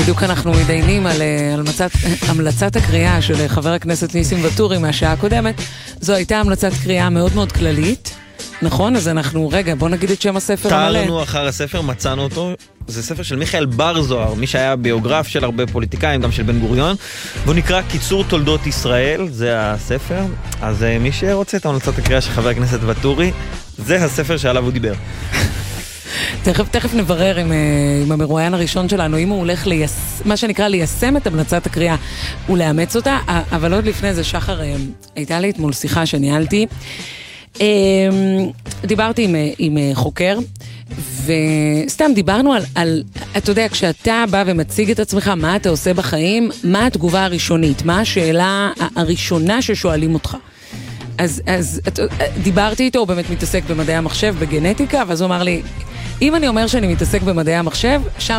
בדיוק אנחנו מדיינים על המלצת הקריאה של חבר הכנסת ניסים ואטורי מהשעה הקודמת. זו הייתה המלצת קריאה מאוד מאוד כללית, נכון? אז אנחנו, רגע, בוא נגיד את שם הספר המלא. תארנו אחר הספר, מצאנו אותו. זה ספר של מיכאל בר זוהר, מי שהיה ביוגרף של הרבה פוליטיקאים, גם של בן גוריון, והוא נקרא קיצור תולדות ישראל, זה הספר. אז מי שרוצה את המלצת הקריאה של חבר הכנסת ואטורי, זה הספר שעליו הוא דיבר. תכף נברר עם המרואיין הראשון שלנו, אם הוא הולך מה שנקרא ליישם את המלצת הקריאה ולאמץ אותה, אבל עוד לפני זה, שחר, הייתה לי אתמול שיחה שניהלתי, דיברתי עם חוקר, וסתם דיברנו על, אתה יודע, כשאתה בא ומציג את עצמך, מה אתה עושה בחיים, מה התגובה הראשונית, מה השאלה הראשונה ששואלים אותך. אז דיברתי איתו, הוא באמת מתעסק במדעי המחשב, בגנטיקה, ואז הוא אמר לי, אם אני אומר שאני מתעסק במדעי המחשב, שם